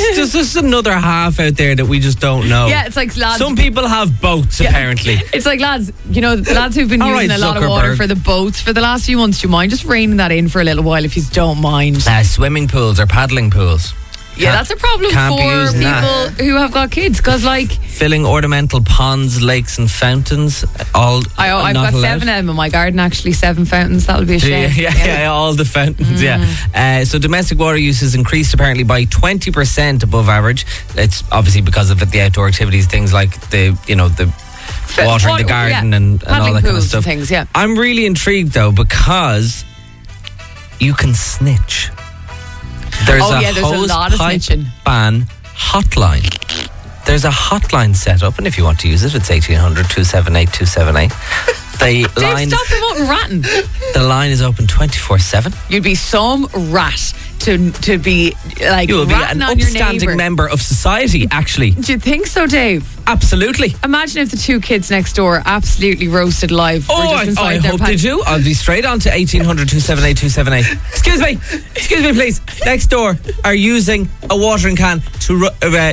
There's just another half out there that we just don't know. Yeah, it's like lads. Some people have boats, apparently. It's like lads, the lads who've been using a lot of water for the boats for the last few months. Do you mind just reining that in for a little while if you don't mind? Swimming pools or paddling pools. Yeah, that's a problem for people who have got kids because, like, filling ornamental ponds, lakes, and fountains. I've got 7 of them in my garden. Actually, 7 fountains. That'll be a shame. Yeah, all the fountains. Yeah. So domestic water use has increased apparently by 20% above average. It's obviously because of the outdoor activities, things like the watering the garden and all that kind of stuff. Things, yeah. I'm really intrigued though because you can snitch. There's a lot of snitching. Ban hotline. There's a hotline set up, and if you want to use it, it's 1800 278 278. Dave, stop promoting ratting. The line is open 24/7. You'd be some rat to be like, you will be an upstanding member of society, actually. Do you think so, Dave? Absolutely. Imagine if the 2 kids next door absolutely roasted live. I hope they do. I'll be straight on to 1800 278 278. Excuse me, please. Next door are using a watering can to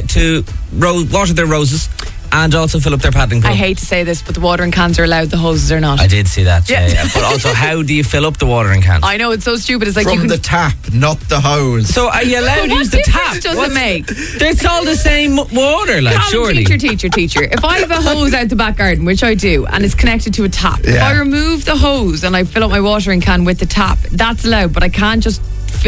water their roses and also fill up their paddling pool. I hate to say this, but the watering cans are allowed, the hoses are not. I did see that, yeah. But also, how do you fill up the watering cans? I know, it's so stupid. It's like from the tap, not the hose. So are you allowed to use the tap? What difference does it make? It's all the same water, like, surely. Teacher. If I have a hose out the back garden, which I do, and it's connected to a tap, if I remove the hose and I fill up my watering can with the tap, that's allowed, but I can't just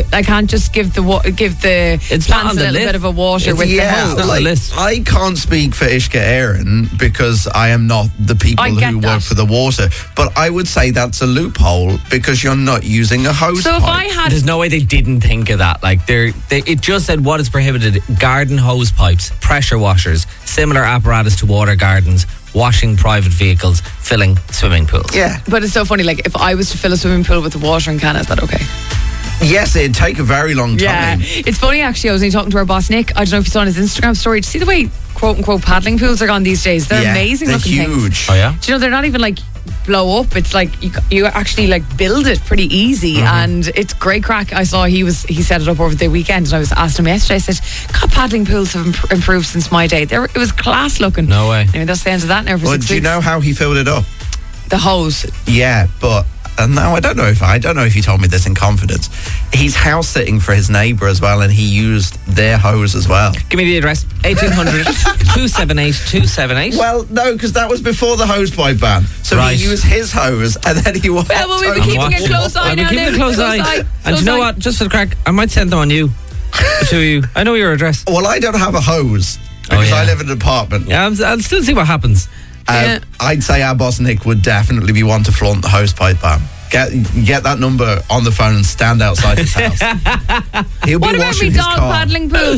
give the plants a little bit of a water with the hose. I can't speak for Ishka Aaron because I am not the people who work for the water, but I would say that's a loophole because you're not using a hose pipe. There's no way they didn't think of that. Like it just said what is prohibited: garden hose pipes, pressure washers, similar apparatus to water gardens, washing private vehicles, filling swimming pools. Yeah, but it's so funny. Like, if I was to fill a swimming pool with a watering can, is that okay? Yes, it'd take a very long time. Yeah, it's funny actually. I was only talking to our boss Nick. I don't know if you saw on his Instagram story. Do you see the way quote unquote paddling pools are gone these days? They're amazing looking huge. Things. Oh yeah. Do you know they're not even like blow up? It's like you actually like build it pretty easy, and it's great crack. I saw he set it up over the weekend, and I was asked him yesterday. I said, "God, paddling pools have improved since my day. It was class looking." No way. Anyway, that's the end of that now. For 6 weeks. Do you know how he filled it up? The hose. Yeah, but. No, I don't know if he told me this in confidence. He's house sitting for his neighbour as well, and he used their hose as well. Give me the address: 1800 278 278. Well, no, because that was before the hose pipe ban. So he used his hose, and then he walked. Well, we've been keeping a close eye now. Keeping a close eye. And you know what? Just for the crack, I might send them on you. To you. I know your address. Well, I don't have a hose because I live in an apartment. Yeah, I'll still see what happens. I'd say our boss Nick would definitely be one to flaunt the hose pipe ban. Get that number on the phone and stand outside his house. He'll be what about washing me his dog car. paddling pool?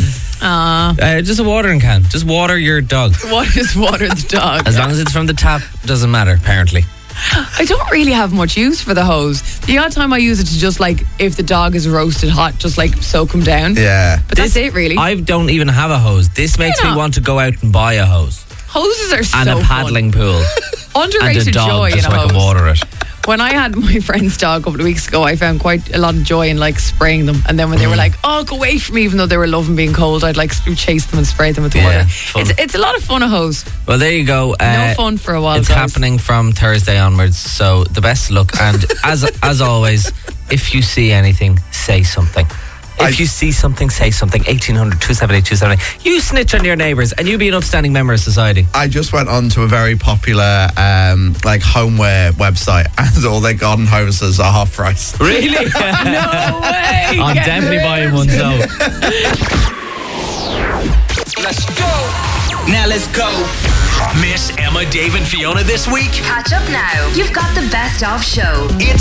Just a watering can. Just water your dog. Just water the dog. As long as it's from the tap, doesn't matter, apparently. I don't really have much use for the hose. The odd time I use it to just like, if the dog is roasted hot, just like soak him down. Yeah. But that's it really. I don't even have a hose. This makes me want to go out and buy a hose. Hoses are so and a paddling pool. Underrated and a dog joy just in a so I hose. can water it. When I had my friend's dog a couple of weeks ago, I found quite a lot of joy in like spraying them. And then when they were like, "Oh, go away from me," even though they were loving being cold, I'd like chase them and spray them with water. It's a lot of fun, a hose. Well, there you go. No fun for a while. It's happening from Thursday onwards. So the best of luck. And as always, if you see anything, say something. If you see something, say something. 1800 278 278. You snitch on your neighbours and you be an upstanding member of society. I just went on to a very popular like homeware website, and all their garden hoses are half price. Really? No way. I'm definitely buying one. So let's go. Now let's go. Miss Emma, Dave and Fiona this week? Catch up now. You've got the best of show. It's